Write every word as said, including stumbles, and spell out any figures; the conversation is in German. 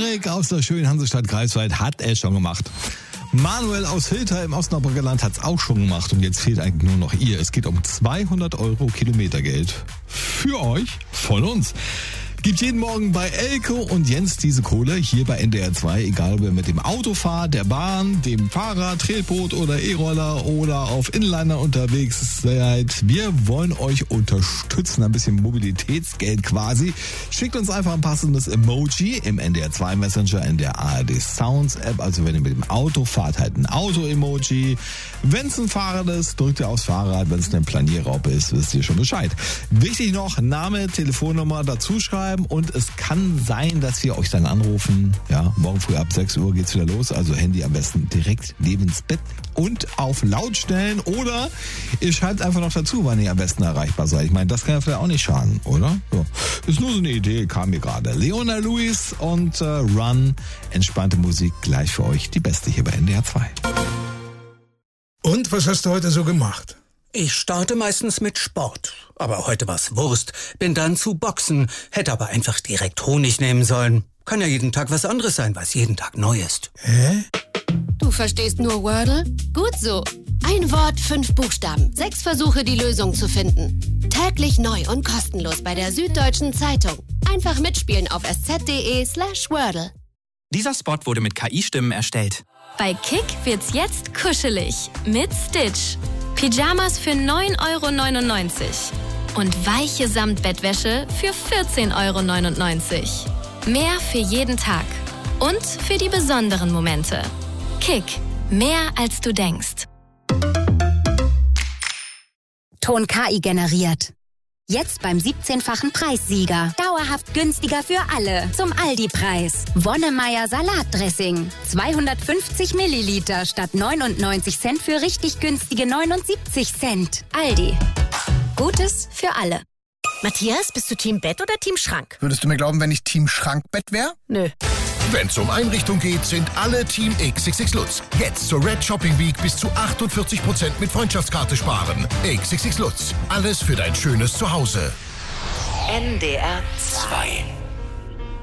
Dominik aus der schönen Hansestadt Greifswald hat es schon gemacht. Manuel aus Hilter im Osnabrücker Land hat es auch schon gemacht und jetzt fehlt eigentlich nur noch ihr. Es geht um zweihundert Euro Kilometergeld. Für euch, von uns. Gibt jeden Morgen bei Elke und Jens diese Kohle hier bei N D R zwei, egal ob ihr mit dem Auto fahrt, der Bahn, dem Fahrrad, Tretboot oder E-Roller oder auf Inliner unterwegs seid. Wir wollen euch unterstützen, ein bisschen Mobilitätsgeld quasi. Schickt uns einfach ein passendes Emoji im N D R zwei Messenger, in der A R D Sounds App. Also wenn ihr mit dem Auto fahrt, halt ein Auto-Emoji. Wenn es ein Fahrrad ist, drückt ihr aufs Fahrrad. Wenn es eine Planierraupe ist, wisst ihr schon Bescheid. Wichtig noch, Name, Telefonnummer dazu schreiben. Und es kann sein, dass wir euch dann anrufen. Ja, morgen früh ab sechs Uhr geht's wieder los. Also Handy am besten direkt neben ins Bett und auf laut stellen. Oder ihr schreibt einfach noch dazu, wann ihr am besten erreichbar seid. Ich meine, das kann ja vielleicht auch nicht schaden, oder? So. Ist nur so eine Idee, kam mir gerade. Leona Lewis und äh, Run. Entspannte Musik gleich für euch. Die beste hier bei N D R zwei. Und was hast du heute so gemacht? Ich starte meistens mit Sport. Aber heute war's Wurst. Bin dann zu Boxen. Hätte aber einfach direkt Honig nehmen sollen. Kann ja jeden Tag was anderes sein, weil es jeden Tag neu ist. Hä? Du verstehst nur Wordle? Gut so. Ein Wort, fünf Buchstaben. Sechs Versuche, die Lösung zu finden. Täglich neu und kostenlos bei der Süddeutschen Zeitung. Einfach mitspielen auf sz.de slash Wordle. Dieser Spot wurde mit K I-Stimmen erstellt. Bei Kick wird's jetzt kuschelig mit Stitch. Pyjamas für neun Euro neunundneunzig und weiche Samtbettwäsche für vierzehn Euro neunundneunzig. Mehr für jeden Tag und für die besonderen Momente. Kick, mehr als du denkst. Ton K I generiert. Jetzt beim siebzehnfachen Preissieger. Dauerhaft günstiger für alle. Zum Aldi-Preis. Wonnemeier Salatdressing. zweihundertfünfzig Milliliter statt neunundneunzig Cent für richtig günstige neunundsiebzig Cent. Aldi. Gutes für alle. Matthias, bist du Team Bett oder Team Schrank? Würdest du mir glauben, wenn ich Team Schrankbett wäre? Nö. Wenn es um Einrichtung geht, sind alle Team X X X Lutz. Jetzt zur Red Shopping Week bis zu achtundvierzig Prozent mit Freundschaftskarte sparen. X X X Lutz. Alles für dein schönes Zuhause. N D R zwei.